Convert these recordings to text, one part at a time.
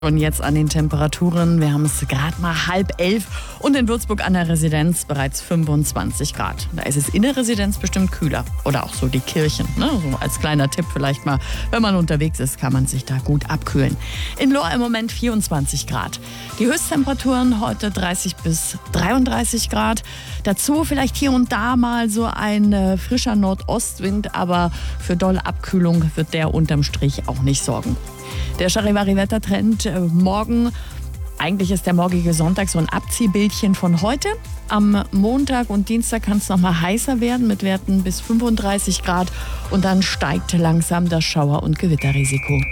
Und jetzt an den Temperaturen. Wir haben es gerade mal 10:30 und in Würzburg an der Residenz bereits 25 Grad. Da ist es in der Residenz bestimmt kühler. Oder auch so die Kirchen. Ne? So als kleiner Tipp vielleicht mal, wenn man unterwegs ist, kann man sich da gut abkühlen. In Lohr im Moment 24 Grad. Die Höchsttemperaturen heute 30 bis 33 Grad. Dazu vielleicht hier und da mal so ein frischer Nordostwind, aber für dolle Abkühlung wird der unterm Strich auch nicht sorgen. Der Charivari-Wettertrend morgen, eigentlich ist der morgige Sonntag so ein Abziehbildchen von heute. Am Montag und Dienstag kann es noch mal heißer werden mit Werten bis 35 Grad und dann steigt langsam das Schauer- und Gewitterrisiko.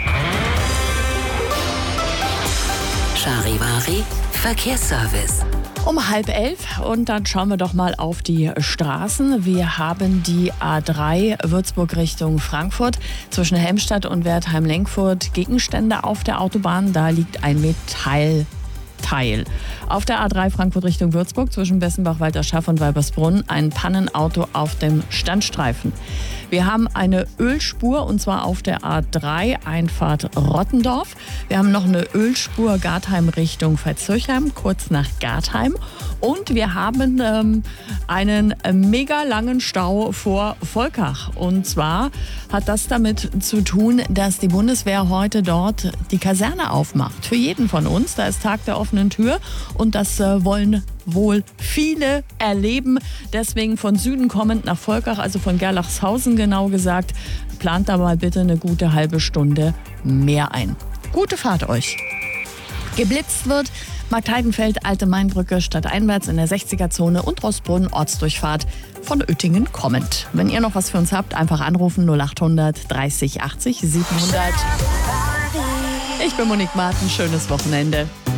Charivari Verkehrsservice. Um 10:30 und dann schauen wir doch mal auf die Straßen. Wir haben die A3 Würzburg Richtung Frankfurt zwischen Helmstadt und Wertheim-Lenkfurt Gegenstände auf der Autobahn. Da liegt ein Metallteil. Auf der A3 Frankfurt Richtung Würzburg zwischen Bessenbach-Walterschaff und Weibersbrunn ein Pannenauto auf dem Standstreifen. Wir haben eine Ölspur und zwar auf der A3 Einfahrt Rottendorf. Wir haben noch eine Ölspur Gartheim Richtung Veitshöchheim, kurz nach Gartheim. Und wir haben einen mega langen Stau vor Volkach. Und zwar hat das damit zu tun, dass die Bundeswehr heute dort die Kaserne aufmacht. Für jeden von uns. Da ist Tag der offenen Tür und das wollen wohl viele erleben. Deswegen von Süden kommend nach Volkach, also von Gerlachshausen genau gesagt, plant da mal bitte eine gute halbe Stunde mehr ein. Gute Fahrt euch. Geblitzt wird Marktheidenfeld, Alte Mainbrücke, stadteinwärts in der 60er-Zone und Rossbrunn, Ortsdurchfahrt von Oettingen kommend. Wenn ihr noch was für uns habt, einfach anrufen 0800 30 80 700. Ich bin Monique Martin, schönes Wochenende.